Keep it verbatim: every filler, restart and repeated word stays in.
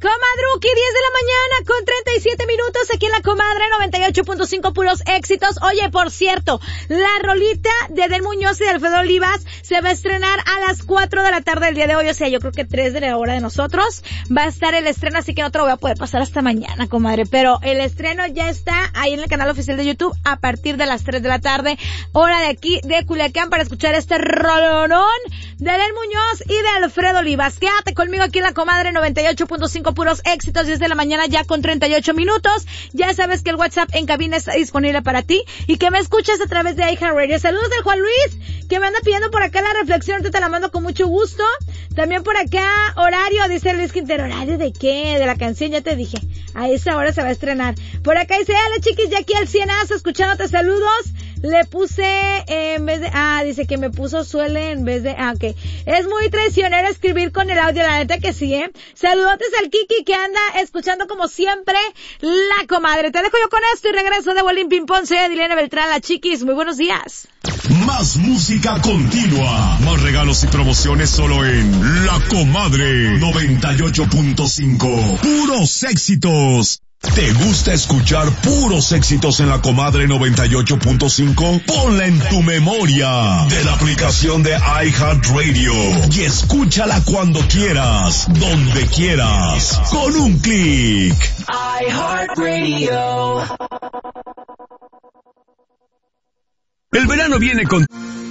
Comadruki, diez de la mañana con treinta y siete minutos aquí en La Comadre noventa y ocho punto cinco, puros éxitos. Oye, por cierto, la rolita de Edel Muñoz y de Alfredo Olivas se va a estrenar a las cuatro de la tarde del día de hoy, o sea, yo creo que tres de la hora de nosotros va a estar el estreno, así que no te lo voy a poder pasar hasta mañana, comadre, pero el estreno ya está ahí en el canal oficial de YouTube a partir de las tres de la tarde, hora de aquí de Culiacán, para escuchar este rolonón de Edel Muñoz y de Alfredo Olivas. Quédate conmigo aquí en La Comadre noventa y ocho punto cinco, puros éxitos, diez de la mañana ya con treinta y ocho minutos. Ya sabes que el WhatsApp en cabina está disponible para ti y que me escuchas a través de iHeartRadio. Saludos del Juan Luis, que me anda pidiendo por acá la reflexión, te la mando con mucho gusto. También por acá, horario, dice Luis Quintero. ¿Horario de qué? De la canción, ya te dije. A esa hora se va a estrenar. Por acá dice, dale chiquis, ya aquí al cienazo, escuchándote, saludos. Le puse, eh, en vez de, ah, dice que me puso suele en vez de, ah, ok. Es muy traicionero escribir con el audio, la neta que sí, eh. Saludotes al Kiki que anda escuchando como siempre La Comadre. Te dejo yo con esto y regreso de Bolín Ping Pong. Soy Adilene Beltrán, la chiquis. Muy buenos días. Más música continua, más regalos y promociones solo en La Comadre noventa y ocho punto cinco. Puros éxitos. ¿Te gusta escuchar puros éxitos en La Comadre noventa y ocho punto cinco? Ponla en tu memoria de la aplicación de iHeartRadio y escúchala cuando quieras, donde quieras, con un clic. iHeartRadio. El verano viene con